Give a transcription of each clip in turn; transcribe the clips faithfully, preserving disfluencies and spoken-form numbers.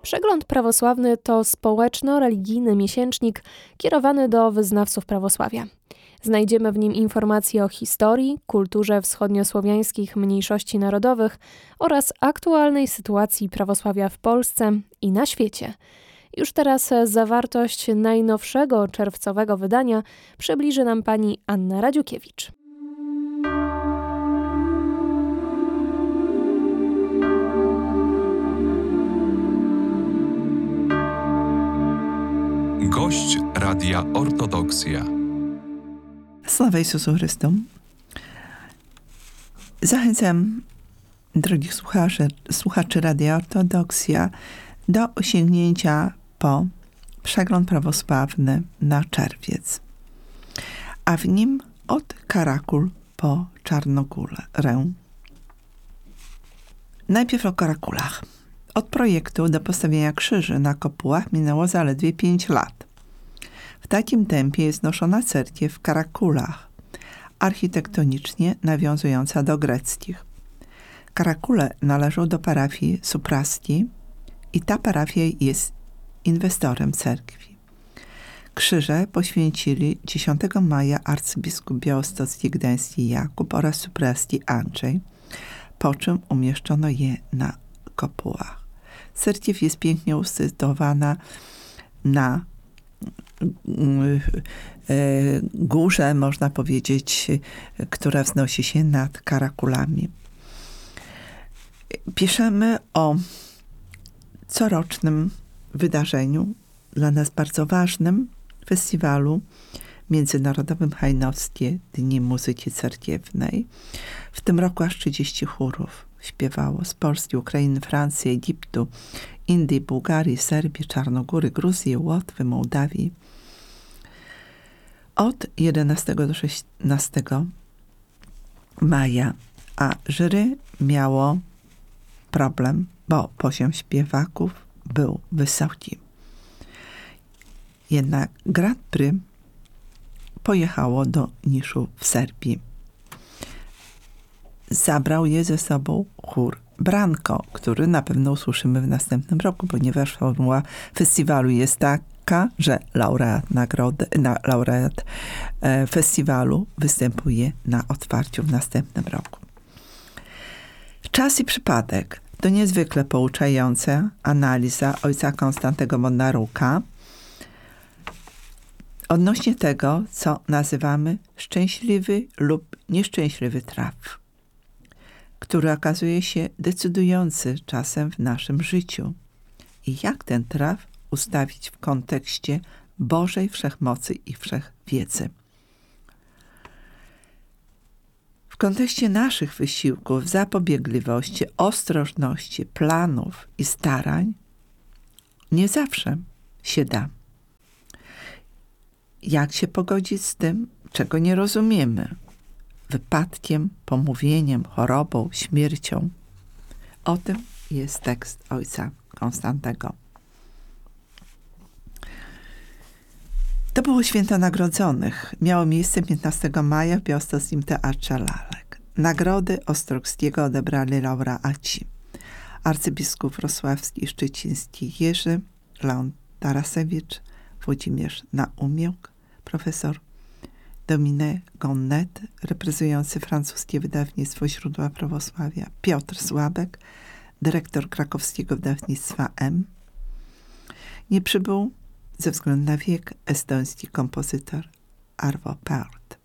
Przegląd prawosławny to społeczno-religijny miesięcznik kierowany do wyznawców prawosławia. Znajdziemy w nim informacje o historii, kulturze wschodniosłowiańskich mniejszości narodowych oraz aktualnej sytuacji prawosławia w Polsce i na świecie. Już teraz zawartość najnowszego czerwcowego wydania przybliży nam pani Anna Radziukiewicz. Gość Radia Ortodoksja. Sława Jezusu Chrystu. Zachęcam drogich słuchaczy, słuchaczy Radia Ortodoksja do sięgnięcia po przegląd prawosławny na czerwiec, a w nim od Karakul po Czarnogórę. Najpierw o Karakulach. Od projektu do postawienia krzyży na kopułach minęło zaledwie pięć lat. W takim tempie jest noszona cerkiew w Karakulach, architektonicznie nawiązująca do greckich. Karakule należą do parafii Suprasti i ta parafia jest inwestorem cerkwi. Krzyże poświęcili dziesiątego maja arcybiskup białostocki gdański Jakub oraz Suprasti Andrzej, po czym umieszczono je na kopułach. Cerkiew jest pięknie usytuowana na górze, można powiedzieć, która wznosi się nad Karakulami. Piszemy o corocznym wydarzeniu, dla nas bardzo ważnym, festiwalu międzynarodowym Hajnowskie Dni Muzyki Cerkiewnej. W tym roku aż trzydzieści chórów śpiewało z Polski, Ukrainy, Francji, Egiptu, Indii, Bułgarii, Serbii, Czarnogóry, Gruzji, Łotwy, Mołdawii. Od jedenastego do szesnastego maja, a jury miało problem, bo poziom śpiewaków był wysoki. Jednak Grand Prix pojechało do Niszu w Serbii. Zabrał je ze sobą chór Branko, który na pewno usłyszymy w następnym roku, ponieważ formuła festiwalu jest taka, że laureat nagrody, na, laureat e, festiwalu występuje na otwarciu w następnym roku. Czas i przypadek to niezwykle pouczająca analiza ojca Konstantego Bodnaruka odnośnie tego, co nazywamy szczęśliwy lub nieszczęśliwy traf, który okazuje się decydujący czasem w naszym życiu i jak ten traf ustawić w kontekście Bożej Wszechmocy i Wszechwiedzy. W kontekście naszych wysiłków, zapobiegliwości, ostrożności, planów i starań nie zawsze się da. Jak się pogodzić z tym, czego nie rozumiemy? Wypadkiem, pomówieniem, chorobą, śmiercią. O tym jest tekst ojca Konstantego. To było Święto Nagrodzonych. Miało miejsce piętnastego maja w Białostockim Teatrze Lalek. Nagrody Ostrogskiego odebrali laureaci: arcybiskup wrocławski i szczeciński Jerzy Leon Tarasewicz, Włodzimierz Naumiuk, profesor Dominique Gonnet, reprezentujący francuskie wydawnictwo Źródła Prawosławia, Piotr Słabek, dyrektor krakowskiego wydawnictwa M. Nie przybył ze względu na wiek estoński kompozytor Arvo Pärt.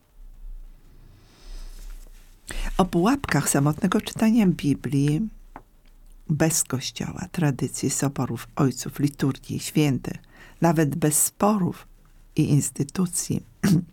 O pułapkach samotnego czytania Biblii bez kościoła, tradycji, soborów, ojców, liturgii, świętych, nawet bez sporów i instytucji,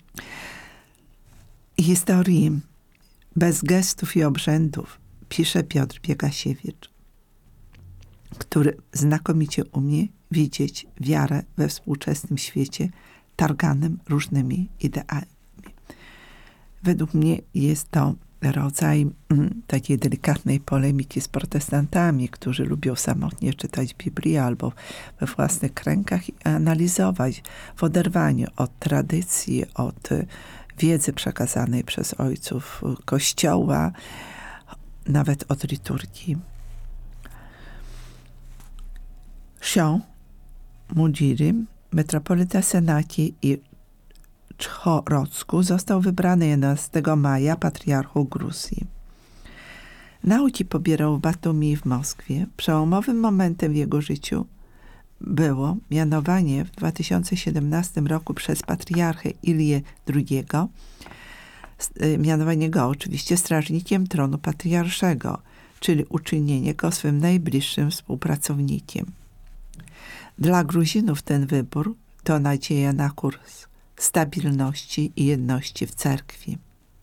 i historii bez gestów i obrzędów, pisze Piotr Biegasiewicz, który znakomicie umie widzieć wiarę we współczesnym świecie targanym różnymi ideami. Według mnie jest to rodzaj mm, takiej delikatnej polemiki z protestantami, którzy lubią samotnie czytać Biblię albo we własnych kręgach i analizować w oderwaniu od tradycji, od wiedzy przekazanej przez ojców Kościoła, nawet od liturgii. Książę Mudiri, metropolita Senaki i Czchorocku, został wybrany jedenastego maja patriarchą Gruzji. Nauki pobierał w Batumi i w Moskwie. Przełomowym momentem w jego życiu było mianowanie w dwa tysiące siedemnastym roku przez patriarchę Ilię drugiego, mianowanie go oczywiście strażnikiem tronu patriarszego, czyli uczynienie go swym najbliższym współpracownikiem. Dla Gruzinów ten wybór to nadzieja na kurs stabilności i jedności w cerkwi.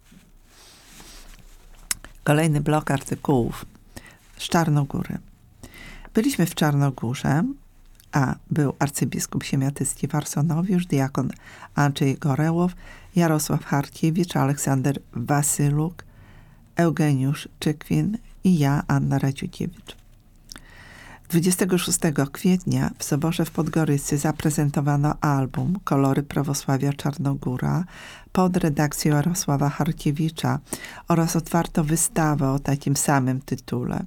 Kolejny blok artykułów z Czarnogóry. Byliśmy w Czarnogórze, a był arcybiskup Siemiatycki Warsonowiusz, diakon Andrzej Gorełow, Jarosław Harkiewicz, Aleksander Wasyluk, Eugeniusz Czykwin i ja, Anna Radziukiewicz. dwudziestego szóstego kwietnia w Soborze w Podgorycy zaprezentowano album Kolory Prawosławia Czarnogóra pod redakcją Jarosława Harkiewicza oraz otwarto wystawę o takim samym tytule.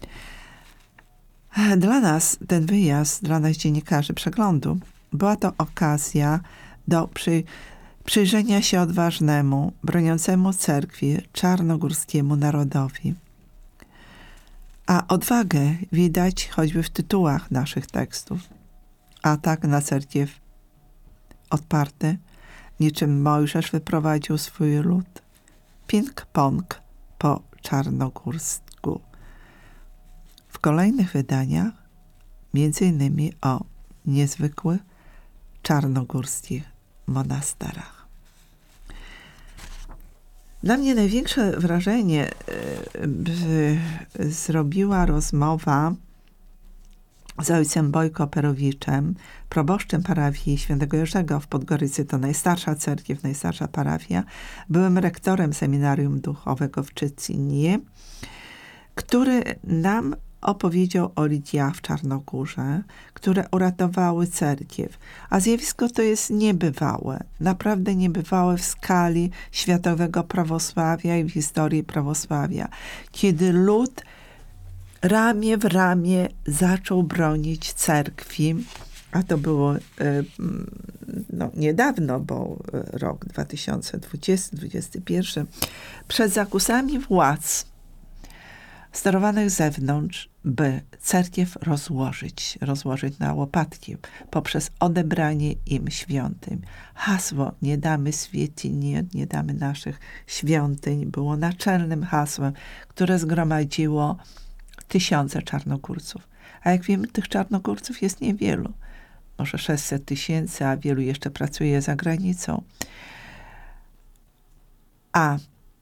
Dla nas ten wyjazd, dla nas dziennikarzy Przeglądu, była to okazja do przy, przyjrzenia się odważnemu, broniącemu cerkwi czarnogórskiemu narodowi. A odwagę widać choćby w tytułach naszych tekstów. Atak na cerkiew odparty, niczym Mojżesz wyprowadził swój lud. Ping-pong po czarnogórsku. W kolejnych wydaniach między innymi o niezwykłych czarnogórskich monasterach. Dla mnie największe wrażenie y, y, zrobiła rozmowa z ojcem Bojko Perowiczem, proboszczem parafii Świętego Jerzego w Podgorycy. To najstarsza cerkiew, najstarsza parafia. Byłem rektorem seminarium duchowego w Czycinie, który nam opowiedział o lidiach w Czarnogórze, które uratowały cerkiew. A zjawisko to jest niebywałe, naprawdę niebywałe w skali światowego prawosławia i w historii prawosławia. Kiedy lud ramię w ramię zaczął bronić cerkwi, a to było no, niedawno, bo rok dwa tysiące dwudziesty dwudziesty pierwszy, przed zakusami władz sterowanych z zewnątrz, by cerkiew rozłożyć, rozłożyć na łopatki poprzez odebranie im świątyń. Hasło "nie damy świętyni, nie damy naszych świątyń" było naczelnym hasłem, które zgromadziło tysiące czarnogórców. A jak wiemy, tych czarnogórców jest niewielu. Może sześćset tysięcy, a wielu jeszcze pracuje za granicą. A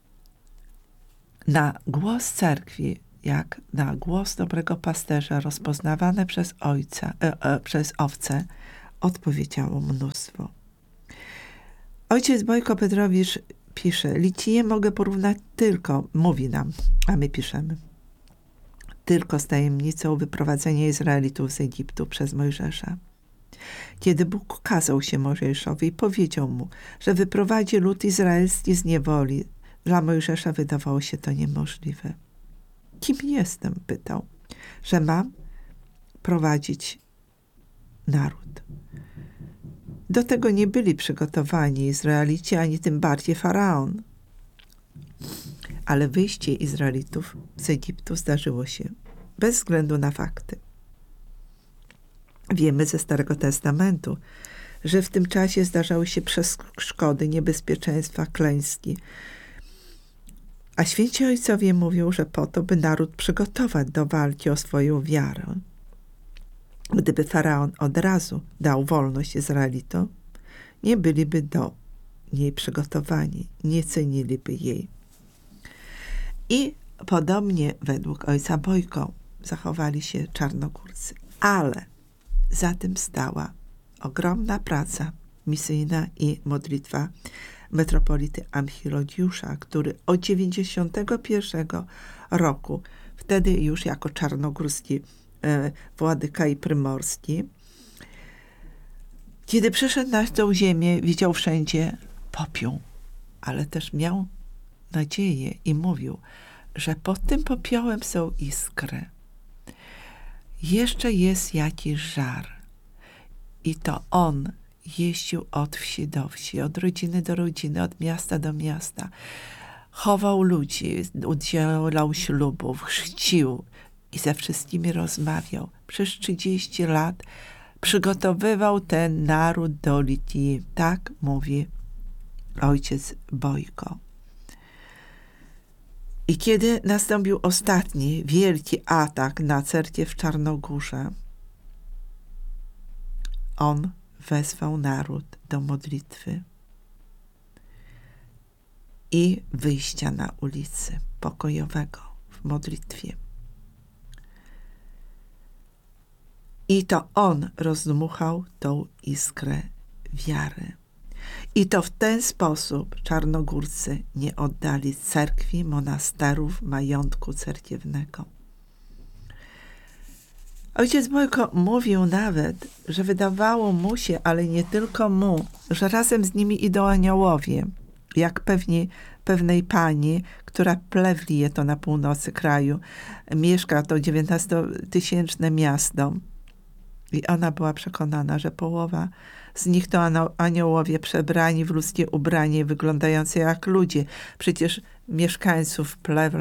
na głos cerkwi, jak na głos dobrego pasterza rozpoznawane przez ojca, e, e, przez owce, odpowiedziało mnóstwo. Ojciec Bojko Petrowicz pisze: Liciję mogę porównać tylko, mówi nam, a my piszemy, tylko z tajemnicą wyprowadzenia Izraelitów z Egiptu przez Mojżesza. Kiedy Bóg kazał się Mojżeszowi i powiedział mu, że wyprowadzi lud izraelski z niewoli, dla Mojżesza wydawało się to niemożliwe. Kim jestem? Pytał. Że mam prowadzić naród. Do tego nie byli przygotowani Izraelici, ani tym bardziej Faraon. Ale wyjście Izraelitów z Egiptu zdarzyło się bez względu na fakty. Wiemy ze Starego Testamentu, że w tym czasie zdarzały się przeszkody, niebezpieczeństwa, klęski. A święci ojcowie mówią, że po to, by naród przygotować do walki o swoją wiarę. Gdyby Faraon od razu dał wolność Izraelitom, nie byliby do niej przygotowani, nie ceniliby jej. I podobnie według ojca Bojko zachowali się czarnogórscy. Ale za tym stała ogromna praca misyjna i modlitwa metropolity Amfilodziusza, który od dziewięćdziesiątego pierwszego roku, wtedy już jako czarnogórski e, władyka i prymorski, kiedy przyszedł na tą ziemię, widział wszędzie popiół, ale też miał nadzieję i mówił, że pod tym popiołem są iskry. jeszcze jest jakiś żar. I to on jeździł od wsi do wsi, od rodziny do rodziny, od miasta do miasta. Chował ludzi, udzielał ślubów, chrzcił i ze wszystkimi rozmawiał. Przez trzydzieści lat przygotowywał ten naród do litii. Tak mówi ojciec Bojko. I kiedy nastąpił ostatni wielki atak na cerkiew w Czarnogórze, on wezwał naród do modlitwy i wyjścia na ulicy pokojowego w modlitwie. I to on rozdmuchał tą iskrę wiary. I to w ten sposób czarnogórcy nie oddali cerkwi, monasterów, majątku cerkiewnego. Ojciec Bojko mówił nawet, że wydawało mu się, ale nie tylko mu, że razem z nimi idą aniołowie, jak pewnie pewnej pani, która plewlije to na północy kraju, mieszka to dziewiętnastotysięczne miasto. I ona była przekonana, że połowa z nich to aniołowie przebrani w ludzkie ubranie, wyglądające jak ludzie. Przecież mieszkańców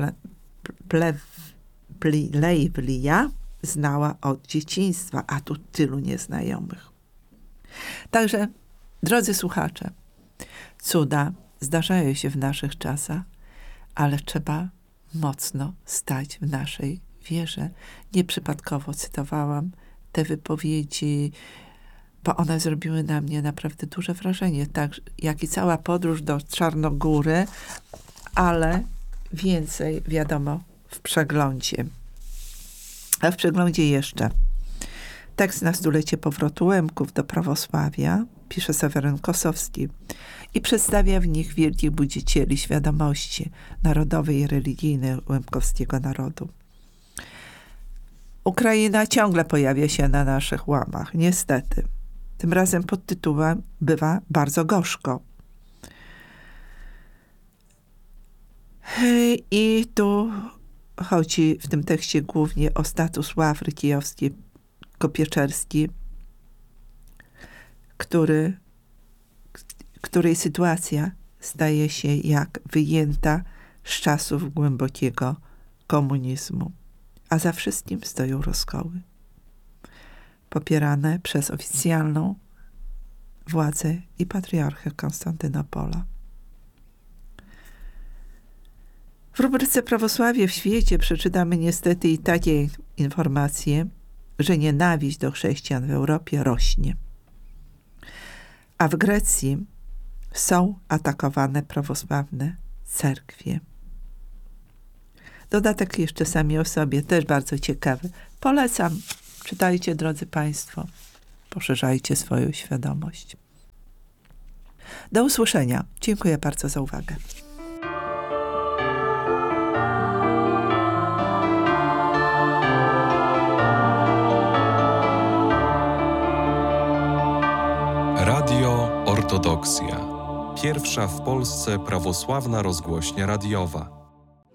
Plewlija znała od dzieciństwa, a tu tylu nieznajomych. Także, drodzy słuchacze, cuda zdarzają się w naszych czasach, ale trzeba mocno stać w naszej wierze. Nieprzypadkowo cytowałam te wypowiedzi, bo one zrobiły na mnie naprawdę duże wrażenie, tak jak i cała podróż do Czarnogóry, ale więcej wiadomo w przeglądzie. A w przeglądzie jeszcze tekst na stulecie powrotu Łemków do prawosławia, pisze Seweryn Kosowski, i przedstawia w nich wielkich budzicieli świadomości narodowej i religijnej łemkowskiego narodu. Ukraina ciągle pojawia się na naszych łamach, niestety. Tym razem pod tytułem bywa bardzo gorzko. I tu chodzi w tym tekście głównie o status Ławry Kijowskiej Kopieczerskiej, który, której sytuacja staje się jak wyjęta z czasów głębokiego komunizmu. A za wszystkim stoją rozkoły, popierane przez oficjalną władzę i patriarchę Konstantynopola. W rubryce Prawosławie w świecie przeczytamy niestety i takie informacje, że nienawiść do chrześcijan w Europie rośnie. A w Grecji są atakowane prawosławne cerkwie. Dodatek jeszcze sami o sobie, też bardzo ciekawy. Polecam. Czytajcie, drodzy Państwo. Poszerzajcie swoją świadomość. Do usłyszenia. Dziękuję bardzo za uwagę. Radio Ortodoksja. Pierwsza w Polsce prawosławna rozgłośnia radiowa.